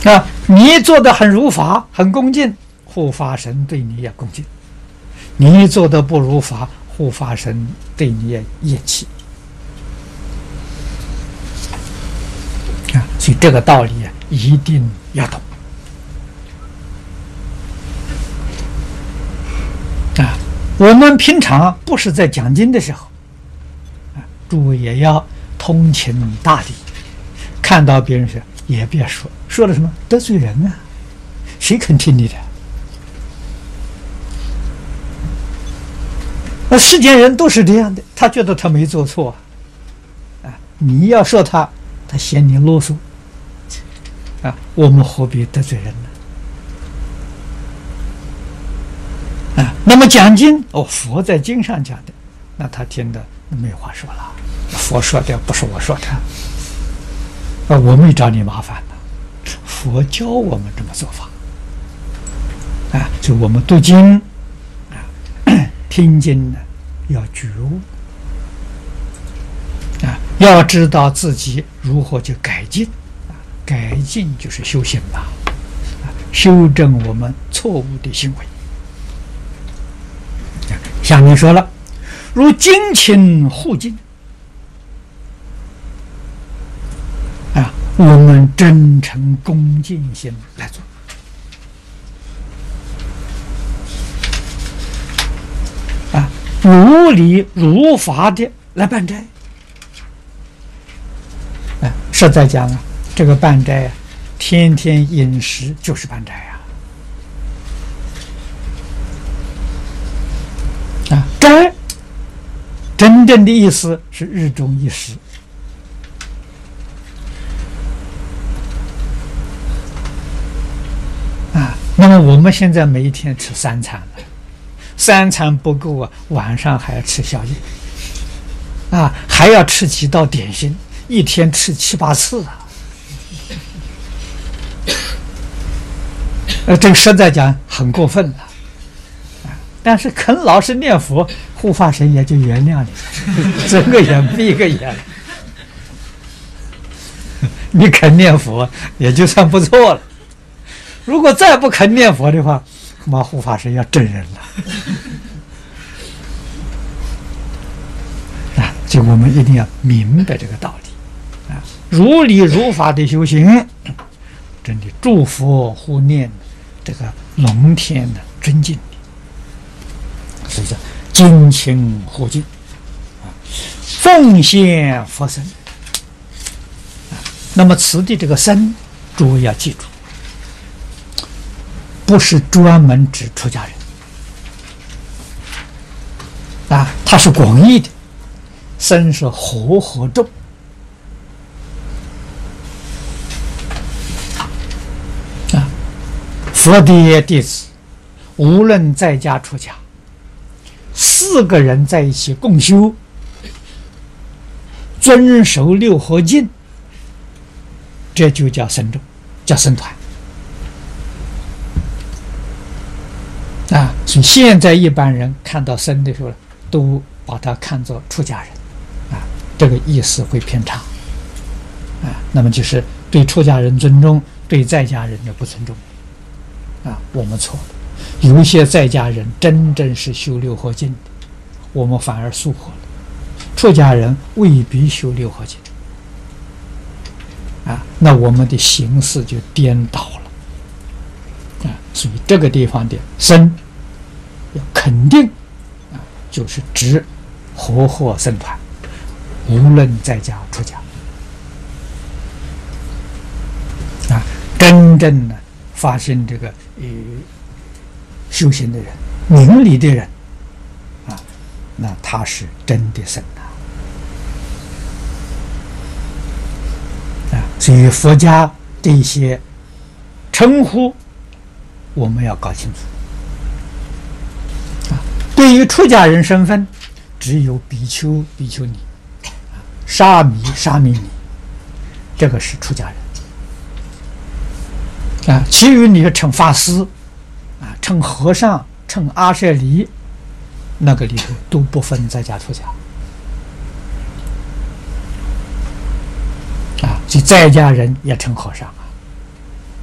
啊，你做的很如法，很恭敬，护法神对你也恭敬；你做的不如法，护法神对你也厌弃。啊，所以这个道理啊，一定要懂。啊，我们平常不是在讲经的时候，啊，诸位也要通情达理，看到别人说也别说，说了什么得罪人啊，谁肯听你的？那世间人都是这样的，他觉得他没做错，啊，你要说他，他嫌你啰嗦，啊，我们何必得罪人呢？啊，那么讲经，佛在经上讲的，那他听的没话说了，佛说的不是我说的，我没找你麻烦呢，佛教我们这么做法，啊，就我们读经，啊，听经呢要觉悟，啊，要知道自己如何去改进，啊，改进就是修行吧，啊，修正我们错误的行为。下面说了，如精勤护经，啊，我们真诚恭敬心来做，啊，如理如法的来办斋，啊，实在讲啊，这个办斋啊，天天饮食就是办斋啊。啊，斋真正的意思是日中一食，啊，那么我们现在每一天吃3餐了，3餐不够啊，晚上还要吃宵夜，啊，还要吃几道点心，一天吃7、8次啊，这个实在讲很过分了。但是肯老实念佛，护法神也就原谅你，睁个眼闭个眼。你肯念佛也就算不错了。如果再不肯念佛的话，恐怕护法神要整人了。啊，就我们一定要明白这个道理啊，如理如法的修行，真的祝福护念这个龙天的尊敬。所以叫精勤护经，奉献佛身。那么此地这个身，诸位要记住，不是专门指出家人啊，它是广义的，身是和众啊。佛的弟子，无论在家出家，4个人在一起共修，遵守6合敬，这就叫僧众，叫僧团啊。所以现在一般人看到僧的时候，都把它看作出家人啊，这个意思会偏差啊。那么就是对出家人尊重，对在家人的不尊重啊，我们错了。有一些在家人真正是修6合敬的，我们反而疏忽了。出家人未必修6合敬啊，那我们的形式就颠倒了啊。所以这个地方的僧要肯定啊，就是指和僧团，无论在家出家啊，真正的发现这个修行的人、明理的人啊，那他是真的僧啊！所以佛家这些称呼，我们要搞清楚啊。对于出家人身份，只有比丘、比丘尼、沙弥、沙弥尼，这个是出家人啊。其余你称法师。称和尚、称阿舍离，那个里头都不分在家出家啊，所以在家人也称和尚啊。